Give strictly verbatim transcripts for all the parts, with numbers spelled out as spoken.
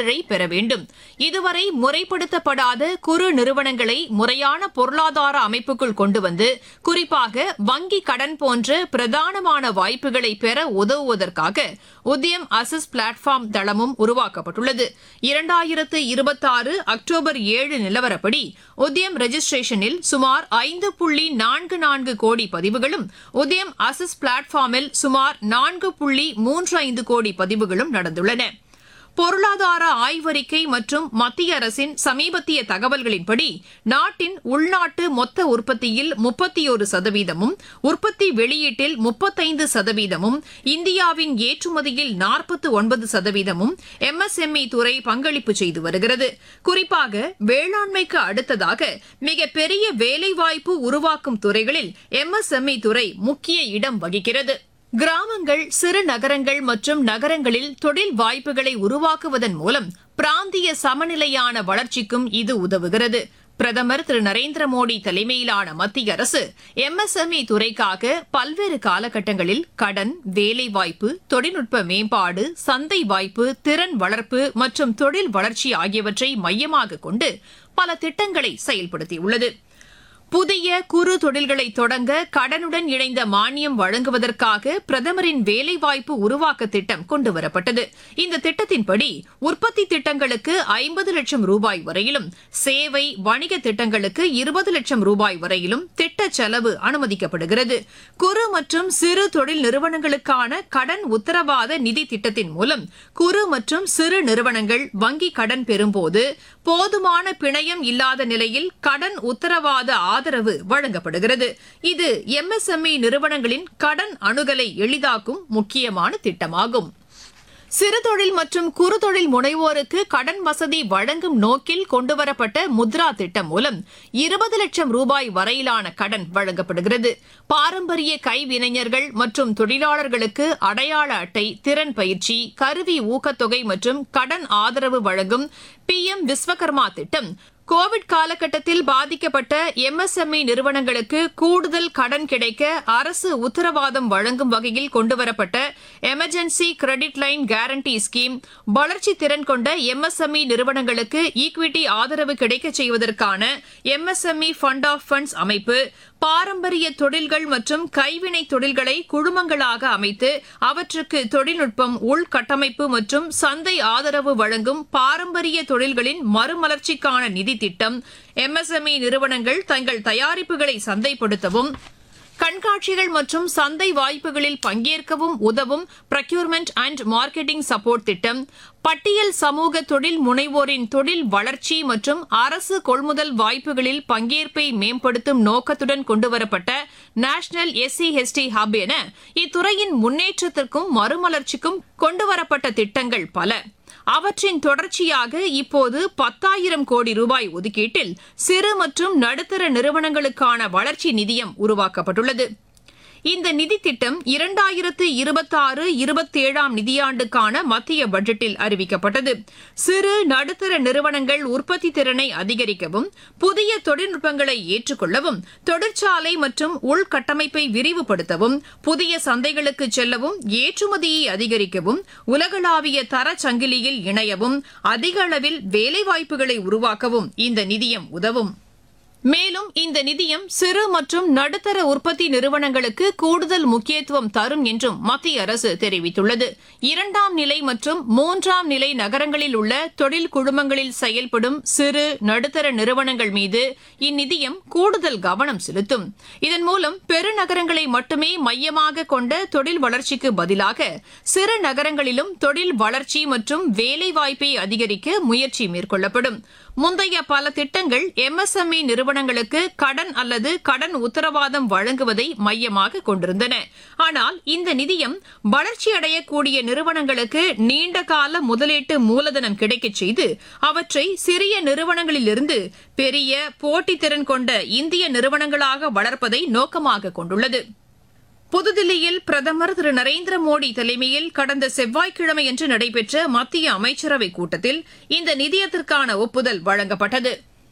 சான்றிதழை பெற வேண்டும். இதுவரை முறைப்படுத்தப்படாத குறு நிறுவனங்களை முறையான பொருளாதார அமைப்புக்குள் கொண்டு வந்து குறிப்பாக வங்கி கடன் போன்ற பிரதானமான வாய்ப்புகளை பெற உதவுவதற்காக உத்யம் அசஸ் பிளாட்ஃபார்ம் தளமும் உருவாக்கப்பட்டுள்ளது. இரண்டாயிரத்து இருபத்தாறு அக்டோபர் ஏழு நிலவரப்படி உத்யம் ரெஜிஸ்ட்ரேஷனில் சுமார் ஐந்து புள்ளி நான்கு நான்கு கோடி பதிவுகளும் உத்யம் அசஸ் பிளாட்ஃபார்மில் சுமார் நான்கு புள்ளி மூன்று ஐந்து கோடி பதிவுகளும் நடந்துள்ளன. பொருளாதார ஆய்வறிக்கை மற்றும் மத்திய அரசின் சமீபத்திய தகவல்களின்படி நாட்டின் உள்நாட்டு மொத்த உற்பத்தியில் முப்பத்தி ஒரு சதவீதமும் உற்பத்தி வெளியீட்டில் முப்பத்தைந்து சதவீதமும் இந்தியாவின் ஏற்றுமதியில் நாற்பத்தி ஒன்பது சதவீதமும் எம்எஸ்எம்இ துறை பங்களிப்பு செய்து வருகிறது. குறிப்பாக வேளாண்மைக்கு அடுத்ததாக மிகப்பெரிய வேலைவாய்ப்பு உருவாக்கும் துறைகளில் எம்எஸ்எம்இ துறை முக்கிய இடம் வகிக்கிறது. கிராமங்கள், சிறு நகரங்கள் மற்றும் நகரங்களில் தொழில் வாய்ப்புகளை உருவாக்குவதன் மூலம் பிராந்திய சமநிலையான வளர்ச்சிக்கும் இது உதவுகிறது. பிரதமர் திரு நரேந்திர மோடி தலைமையிலான மத்திய அரசு எம்எஸ்எம்இ துறைக்காக பல்வேறு காலகட்டங்களில் கடன், வேலைவாய்ப்பு, தொழில்நுட்ப மேம்பாடு, சந்தை வாய்ப்பு, திறன் வளர்ப்பு மற்றும் தொழில் வளர்ச்சி ஆகியவற்றை மையமாக கொண்டு பல திட்டங்களை செயல்படுத்தியுள்ளது. புதிய குறு தொழில்களை தொடங்க கடனுடன் இணைந்த மானியம் வழங்குவதற்காக பிரதமரின் வேலைவாய்ப்பு உருவாக்க திட்டம் கொண்டுவரப்பட்டது. இந்த திட்டத்தின்படி உற்பத்தி திட்டங்களுக்கு ஐம்பது லட்சம் ரூபாய் வரையிலும், சேவை வணிக திட்டங்களுக்கு இருபது லட்சம் ரூபாய் வரையிலும் திட்ட செலவு அனுமதிக்கப்படுகிறது. குறு மற்றும் சிறு தொழில் நிறுவனங்களுக்கான கடன் உத்தரவாத நிதி திட்டத்தின் மூலம் குறு மற்றும் சிறு நிறுவனங்கள் வங்கி கடன் பெறும்போது போதுமான பிணையம் இல்லாத நிலையில் கடன் உத்தரவாத ஆதரவு வழங்கப்படுகிறது. இது எம்எஸ்எம்இ நிறுவனங்களின் கடன் அணுகலை எளிதாக்கும் முக்கியமான திட்டமாகும். சிறுதொழில் மற்றும் குறுதொழில் முனைவோருக்கு கடன் வசதி வழங்கும் நோக்கில் கொண்டுவரப்பட்ட முத்ரா திட்டம் மூலம் இருபது லட்சம் ரூபாய் வரையிலான கடன் வழங்கப்படுகிறது. பாரம்பரிய கைவினைஞர்கள் மற்றும் தொழிலாளர்களுக்கு அடையாள அட்டை, திறன் பயிற்சி, கருவி ஊக்கத்தொகை மற்றும் கடன் ஆதரவு வழங்கும் பி எம் விஸ்வகர்மா திட்டம் கோவிட் காலகட்டத்தில் பாதிக்கப்பட்ட எம்எஸ்எம்இ நிறுவனங்களுக்கு கூடுதல் கடன் கிடைக்க அரசு உத்தரவாதம் வழங்கும் வகையில் கொண்டுவரப்பட்ட emergency credit line guarantee scheme, வளர்ச்சி திறன் கொண்ட எம்எஸ்எம்இ நிறுவனங்களுக்கு ஈக்விட்டி ஆதரவு கிடைக்கச் செய்வதற்கான எம்எஸ்எம்இ ஃபண்ட் ஆஃப் ஃபண்ட்ஸ் அமைப்பு, பாரம்பரிய தொழில்கள் மற்றும் கைவினை தொழில்களை குழுமங்களாக அமைத்து அவற்றுக்கு தொழில்நுட்பம், உள்கட்டமைப்பு மற்றும் சந்தை ஆதரவு வழங்கும் பாரம்பரிய தொழில்களின் மறுமலர்ச்சிக்கான நிதி திட்டம், எம்எஸ்எம்இ நிறுவனங்கள் தங்கள் தயாரிப்புகளை சந்தைப்படுத்தவும், கண்காட்சிகள் மற்றும் சந்தை வாய்ப்புகளில் பங்கேற்கவும் உதவும் ப்ரொக்யூர்மெண்ட் அண்ட் மார்க்கெட்டிங் சப்போர்ட் திட்டம், பட்டியல் சமூக தொழில் முனைவோரின் தொழில் வளர்ச்சி மற்றும் அரசு கொள்முதல் வாய்ப்புகளில் பங்கேற்பை மேம்படுத்தும் நோக்கத்துடன் கொண்டுவரப்பட்ட நேஷனல் எஸ்சி எஸ்டி ஹப் என இத்துறையின் முன்னேற்றத்திற்கும் மறுமலர்ச்சிக்கும் கொண்டுவரப்பட்ட திட்டங்கள் பல. அவற்றின் தொடர்ச்சியாக இப்போது பத்தாயிரம் கோடி ரூபாய் ஒதுக்கீட்டில் சிறு மற்றும் நடுத்தர நிறுவனங்களுக்கான வளர்ச்சி நிதியம் உருவாக்கப்பட்டுள்ளது. இந்த நிதி திட்டம் இரண்டாயிரத்து இருபத்தாறு இருபத்தேழாம் நிதியாண்டுக்கான மத்திய பட்ஜெட்டில் அறிவிக்கப்பட்டது. சிறு நடுத்தர நிறுவனங்கள் உற்பத்தி திறனை அதிகரிக்கவும், புதிய தொழில்நுட்பங்களை ஏற்றுக்கொள்ளவும், தொழிற்சாலை மற்றும் உள்கட்டமைப்பை விரிவுபடுத்தவும், புதிய சந்தைகளுக்கு செல்லவும், ஏற்றுமதியை அதிகரிக்கவும், உலகளாவிய தர சங்கிலியில் இணையவும், அதிக அளவில் வேலைவாய்ப்புகளை உருவாக்கவும் இந்த நிதியம் உதவும். மேலும் இந்த நிதியம் சிறு மற்றும் நடுத்தர உற்பத்தி நிறுவனங்களுக்கு கூடுதல் முக்கியத்துவம் தரும் என்றும் மத்திய அரசு தெரிவித்துள்ளது. இரண்டாம் நிலை மற்றும் மூன்றாம் நிலை நகரங்களில் உள்ள தொழில் குழுமங்களில் செயல்படும் சிறு நடுத்தர நிறுவனங்கள் மீது இந்நிதியம் கூடுதல் கவனம் செலுத்தும். இதன் மூலம் பெருநகரங்களை மட்டுமே மையமாக கொண்ட தொழில் வளர்ச்சிக்கு பதிலாக சிறு நகரங்களிலும் தொழில் வளர்ச்சி மற்றும் வேலைவாய்ப்பை அதிகரிக்க முயற்சி மேற்கொள்ளப்படும். முந்தைய பல திட்டங்கள் எம்எஸ்எம்இ நிறுவனங்களுக்கு கடன் அல்லது கடன் உத்தரவாதம் வழங்குவதை மையமாக கொண்டிருந்தன. ஆனால் இந்த நிதியம் வளர்ச்சியடையக்கூடிய நிறுவனங்களுக்கு நீண்டகால முதலீட்டு மூலதனம் கிடைக்கச் செய்து அவற்றை சிறிய நிறுவனங்களிலிருந்து பெரிய போட்டித்திறன் கொண்ட இந்திய நிறுவனங்களாக வளர்ப்பதை நோக்கமாக கொண்டுள்ளது. புதுதில்லியில் பிரதமர் திரு நரேந்திர மோடி தலைமையில் கடந்த செவ்வாய்க்கிழமையன்று நடைபெற்ற மத்திய அமைச்சரவைக் கூட்டத்தில் இந்த நிதியத்திற்கான ஒப்புதல் வழங்கப்பட்டது.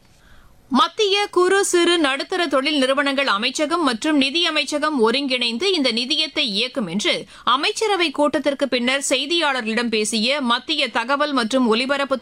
மத்திய குறு சிறு நடுத்தர தொழில் நிறுவனங்கள் அமைச்சகம் மற்றும் நிதி அமைச்சகம் ஒருங்கிணைந்து இந்த நிதியத்தை இயக்கும் என்று அமைச்சரவைக் கூட்டத்திற்கு பின்னர் செய்தியாளர்களிடம் பேசிய மத்திய தகவல் மற்றும் ஒலிபரப்புத்துறை